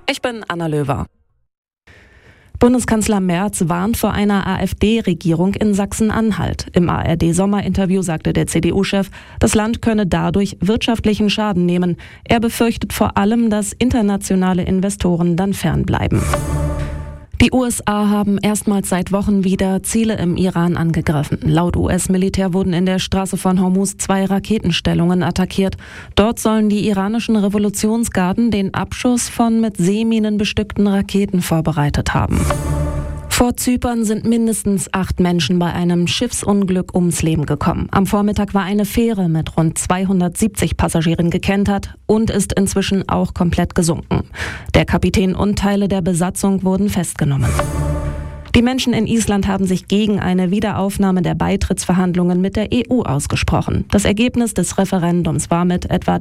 Ich bin Anna Löwer. Bundeskanzler Merz warnt vor einer AfD-Regierung in Sachsen-Anhalt. Im ARD-Sommerinterview sagte der CDU-Chef, das Land könne dadurch wirtschaftlichen Schaden nehmen. Er befürchtet vor allem, dass internationale Investoren dann fernbleiben. Die USA haben erstmals seit Wochen wieder Ziele im Iran angegriffen. Laut US-Militär wurden in der Straße von Hormuz 2 Raketenstellungen attackiert. Dort sollen die iranischen Revolutionsgarden den Abschuss von mit Seeminen bestückten Raketen vorbereitet haben. Vor Zypern sind mindestens 8 Menschen bei einem Schiffsunglück ums Leben gekommen. Am Vormittag war eine Fähre mit rund 270 Passagieren gekentert und ist inzwischen auch komplett gesunken. Der Kapitän und Teile der Besatzung wurden festgenommen. Die Menschen in Island haben sich gegen eine Wiederaufnahme der Beitrittsverhandlungen mit der EU ausgesprochen. Das Ergebnis des Referendums war mit etwa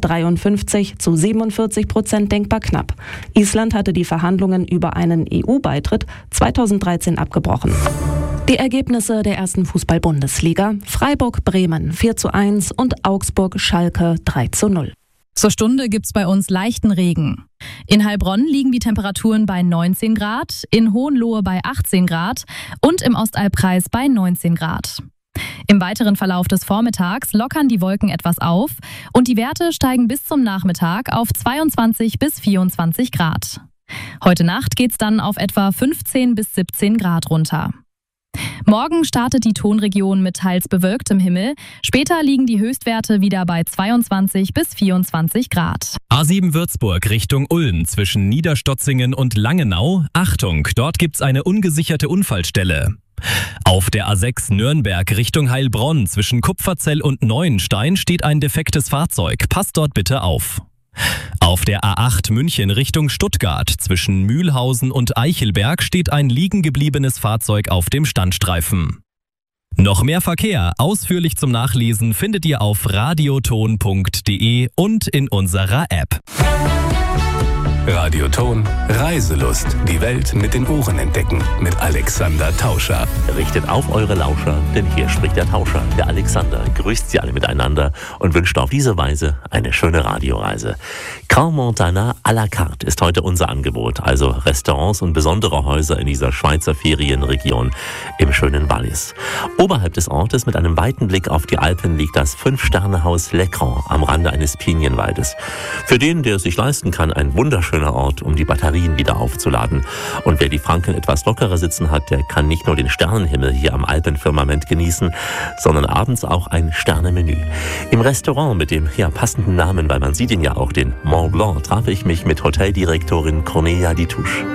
53-47% denkbar knapp. Island hatte die Verhandlungen über einen EU-Beitritt 2013 abgebrochen. Die Ergebnisse der ersten Fußball-Bundesliga: Freiburg-Bremen 4:1 und Augsburg-Schalke 3:0. Zur Stunde gibt's bei uns leichten Regen. In Heilbronn liegen die Temperaturen bei 19 Grad, in Hohenlohe bei 18 Grad und im Ostalbkreis bei 19 Grad. Im weiteren Verlauf des Vormittags lockern die Wolken etwas auf und die Werte steigen bis zum Nachmittag auf 22 bis 24 Grad. Heute Nacht geht's dann auf etwa 15 bis 17 Grad runter. Morgen startet die Tonregion mit teils bewölktem Himmel. Später liegen die Höchstwerte wieder bei 22 bis 24 Grad. A7 Würzburg Richtung Ulm zwischen Niederstotzingen und Langenau. Achtung, dort gibt's eine ungesicherte Unfallstelle. Auf der A6 Nürnberg Richtung Heilbronn zwischen Kupferzell und Neuenstein steht ein defektes Fahrzeug. Passt dort bitte auf. Auf der A8 München Richtung Stuttgart zwischen Mühlhausen und Eichelberg steht ein liegen gebliebenes Fahrzeug auf dem Standstreifen. Noch mehr Verkehr, ausführlich zum Nachlesen, findet ihr auf radioton.de und in unserer App. Radioton Reiselust. Die Welt mit den Ohren entdecken. Mit Alexander Tauscher. Richtet auf eure Lauscher, denn hier spricht der Tauscher. Der Alexander grüßt sie alle miteinander und wünscht auf diese Weise eine schöne Radioreise. Grand Montana à la carte ist heute unser Angebot. Also Restaurants und besondere Häuser in dieser Schweizer Ferienregion im schönen Wallis. Oberhalb des Ortes mit einem weiten Blick auf die Alpen liegt das 5-Sterne-Haus L'Écran am Rande eines Pinienwaldes. Für den, der es sich leisten kann, ein wunderschöner Ort, um die Batterien wieder aufzuladen. Und wer die Franken etwas lockerer sitzen hat, der kann nicht nur den Sternenhimmel hier am Alpenfirmament genießen, sondern abends auch ein Sternemenü. Im Restaurant mit dem passenden Namen, weil man sieht ihn ja auch, den Mont Blanc, traf ich mich mit Hoteldirektorin Cornelia Ditouche.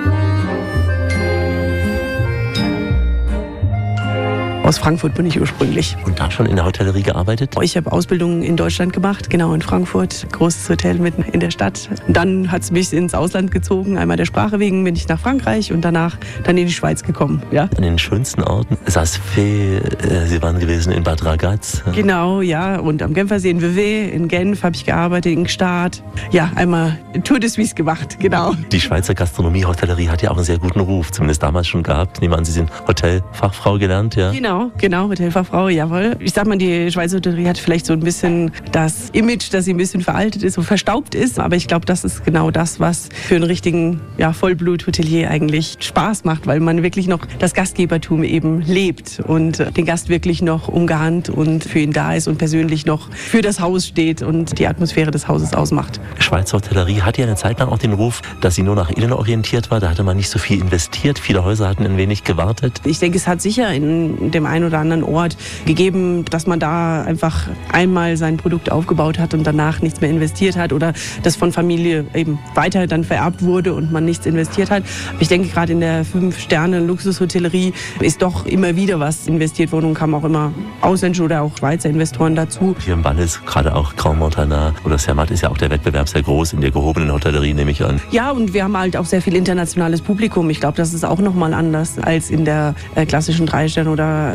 Aus Frankfurt bin ich ursprünglich. Und da schon in der Hotellerie gearbeitet? Ich habe Ausbildung in Deutschland gemacht, genau in Frankfurt. Großes Hotel mitten in der Stadt. Dann hat es mich ins Ausland gezogen. Einmal der Sprache wegen bin ich nach Frankreich und danach dann in die Schweiz gekommen. Ja. An den schönsten Orten? Saas-Fee, Sie waren gewesen in Bad Ragaz. Genau, ja. Und am Genfersee in Vevey, in Genf habe ich gearbeitet, in Gstaad. Ja, einmal Tour de Suisse gemacht, genau. Die Schweizer Gastronomie, Hotellerie hat ja auch einen sehr guten Ruf, zumindest damals schon gehabt. Nehmen wir an, Sie sind Hotelfachfrau gelernt, ja? Genau, Hotelfachfrau, jawohl. Ich sag mal, die Schweizer Hotellerie hat vielleicht so ein bisschen das Image, dass sie ein bisschen veraltet ist und verstaubt ist. Aber ich glaube, das ist genau das, was für einen richtigen Vollblut-Hotelier eigentlich Spaß macht, weil man wirklich noch das Gastgebertum eben lebt und den Gast wirklich noch umgarnt und für ihn da ist und persönlich noch für das Haus steht und die Atmosphäre des Hauses ausmacht. Schweizer Hotellerie hat ja eine Zeit lang auch den Ruf, dass sie nur nach innen orientiert war. Da hatte man nicht so viel investiert. Viele Häuser hatten ein wenig gewartet. Ich denke, es hat sicher in dem einen oder anderen Ort gegeben, dass man da einfach einmal sein Produkt aufgebaut hat und danach nichts mehr investiert hat oder das von Familie eben weiter dann vererbt wurde und man nichts investiert hat. Aber ich denke, gerade in der 5-Sterne-Luxushotellerie ist doch immer wieder was investiert worden und kamen auch immer ausländische oder auch Schweizer Investoren dazu. Hier im Wallis, gerade auch Grand Montana oder Zermatt, ist ja auch der Wettbewerb sehr groß in der gehobenen Hotellerie, nehme ich an. Ja, und wir haben halt auch sehr viel internationales Publikum. Ich glaube, das ist auch nochmal anders als in der klassischen 3-Sterne- oder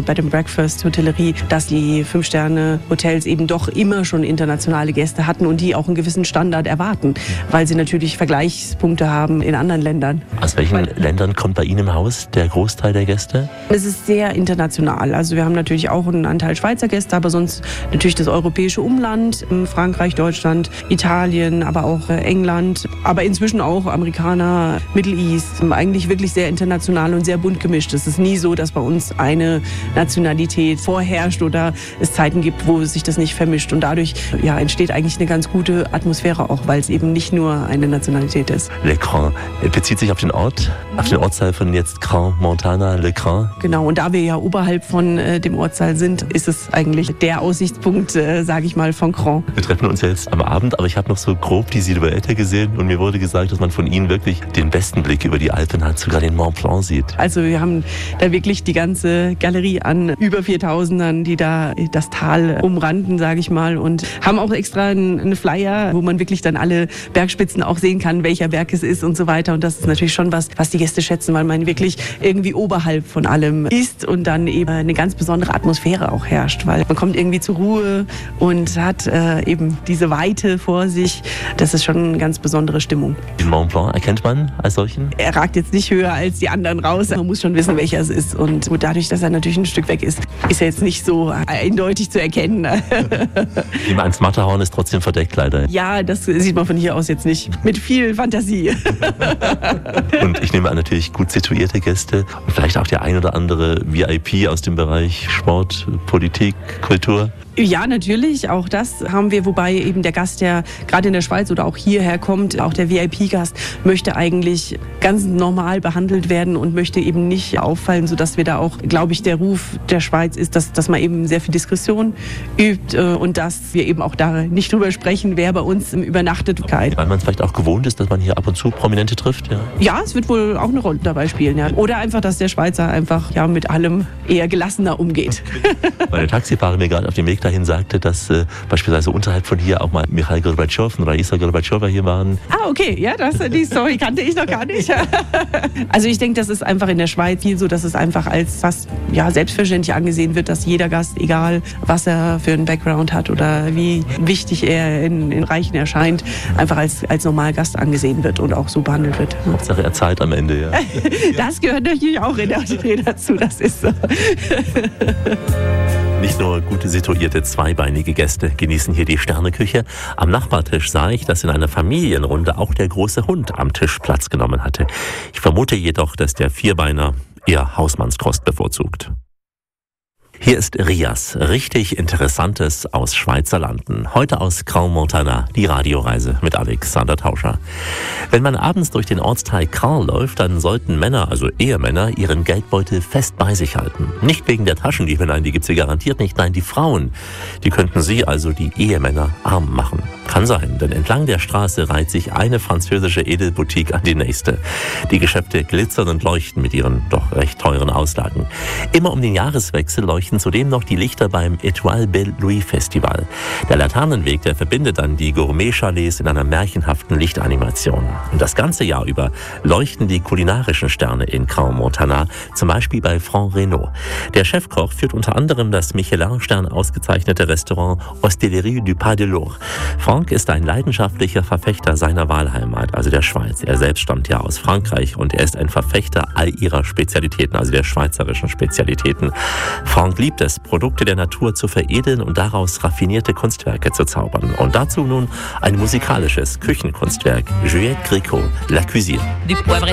bei dem Breakfast-Hotellerie, dass die 5-Sterne-Hotels eben doch immer schon internationale Gäste hatten und die auch einen gewissen Standard erwarten, weil sie natürlich Vergleichspunkte haben in anderen Ländern. Aus welchen Ländern kommt bei Ihnen im Haus der Großteil der Gäste? Es ist sehr international. Also wir haben natürlich auch einen Anteil Schweizer Gäste, aber sonst natürlich das europäische Umland, Frankreich, Deutschland, Italien, aber auch England, aber inzwischen auch Amerikaner, Middle East. Eigentlich wirklich sehr international und sehr bunt gemischt. Es ist nie so, dass bei uns eine Nationalität vorherrscht oder es Zeiten gibt, wo sich das nicht vermischt. Und dadurch entsteht eigentlich eine ganz gute Atmosphäre auch, weil es eben nicht nur eine Nationalität ist. Le Grand bezieht sich auf den Ort, auf den Ortsteil von jetzt Crans-Montana, Le Grand. Genau, und da wir ja oberhalb von dem Ortsteil sind, ist es eigentlich der Aussichtspunkt, sage ich mal, von Crans. Wir treffen uns jetzt am Abend, aber ich habe noch so grob die Silhouette gesehen und mir wurde gesagt, dass man von Ihnen wirklich den besten Blick über die Alpen hat, sogar den Mont Blanc sieht. Also wir haben da wirklich die ganze Galerie an über 4000ern, die da das Tal umranden, sage ich mal, und haben auch extra einen Flyer, wo man wirklich dann alle Bergspitzen auch sehen kann, welcher Berg es ist und so weiter. Und das ist natürlich schon was die Gäste schätzen, weil man wirklich irgendwie oberhalb von allem ist und dann eben eine ganz besondere Atmosphäre auch herrscht, weil man kommt irgendwie zur Ruhe und hat eben diese Weite vor sich. Das ist schon eine ganz besondere Stimmung. Den Mont Blanc erkennt man als solchen? Er ragt jetzt nicht höher als die anderen raus. Man muss schon wissen, welcher es ist. Und dadurch, dass er natürlich ein Stück weg ist, ist er jetzt nicht so eindeutig zu erkennen. Das Matterhorn ist trotzdem verdeckt, leider. Ja, das sieht man von hier aus jetzt nicht. Mit viel Fantasie. Und ich nehme an, natürlich gut situierte Gäste und vielleicht auch der ein oder andere VIP aus dem Bereich Sport, Politik, Kultur. Ja, natürlich, auch das haben wir, wobei eben der Gast, der gerade in der Schweiz oder auch hierher kommt, auch der VIP-Gast, möchte eigentlich ganz normal behandelt werden und möchte eben nicht auffallen, sodass wir da auch, glaube ich, der Ruf der Schweiz ist, dass man eben sehr viel Diskretion übt und dass wir eben auch da nicht drüber sprechen, wer bei uns übernachtet. Weil man es vielleicht auch gewohnt ist, dass man hier ab und zu Prominente trifft, ja? Ja, es wird wohl auch eine Rolle dabei spielen, ja. Oder einfach, dass der Schweizer einfach mit allem eher gelassener umgeht. Weil der Taxifahrer mir gerade auf dem Weg dahin sagte, dass beispielsweise unterhalb von hier auch mal Michail Gorbatschow und Raisa Gorbatschowa hier waren. Ah, okay, ja, die Story kannte ich noch gar nicht. Also ich denke, das ist einfach in der Schweiz viel so, dass es einfach als fast selbstverständlich angesehen wird, dass jeder Gast, egal was er für einen Background hat oder wie wichtig er in Reichen erscheint, einfach als Normalgast angesehen wird und auch so behandelt wird. Hauptsache er zahlt am Ende, ja. Das gehört natürlich auch in der Hotellerie dazu, das ist so. Nicht nur gute situierte zweibeinige Gäste genießen hier die Sterneküche. Am Nachbartisch sah ich, dass in einer Familienrunde auch der große Hund am Tisch Platz genommen hatte. Ich vermute jedoch, dass der Vierbeiner eher Hausmannskost bevorzugt. Hier ist Rias, richtig Interessantes aus Schweizer Landen. Heute aus Crans-Montana, die Radioreise mit Alexander Tauscher. Wenn man abends durch den Ortsteil Crans läuft, dann sollten Männer, also Ehemänner, ihren Geldbeutel fest bei sich halten. Nicht wegen der Taschendiebe, nein, die gibt's hier garantiert nicht, nein, die Frauen. Die könnten sie, also die Ehemänner, arm machen. Kann sein, denn entlang der Straße reiht sich eine französische Edelboutique an die nächste. Die Geschäfte glitzern und leuchten mit ihren doch recht teuren Auslagen. Immer um den Jahreswechsel leuchten zudem noch die Lichter beim Étoile Belle Louis Festival. Der Laternenweg, der verbindet dann die Gourmet-Chalets in einer märchenhaften Lichtanimation. Und das ganze Jahr über leuchten die kulinarischen Sterne in Crans-Montana, zum Beispiel bei Franck Reynaud. Der Chefkoch führt unter anderem das Michelin-Stern ausgezeichnete Restaurant Hostellerie du Pas de l'Or. Franck ist ein leidenschaftlicher Verfechter seiner Wahlheimat, also der Schweiz. Er selbst stammt ja aus Frankreich und er ist ein Verfechter all ihrer Spezialitäten, also der schweizerischen Spezialitäten. Franck liebt es, Produkte der Natur zu veredeln und daraus raffinierte Kunstwerke zu zaubern. Und dazu nun ein musikalisches Küchenkunstwerk, Juliette Gréco, La Cuisine. Du poivre